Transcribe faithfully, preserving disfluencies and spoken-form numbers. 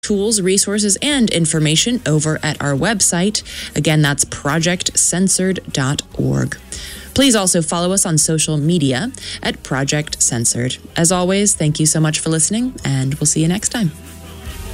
tools, resources, and information over at our website. Again, that's project censored dot org. Please also follow us on social media at Project Censored. As always, thank you so much for listening, and we'll see you next time.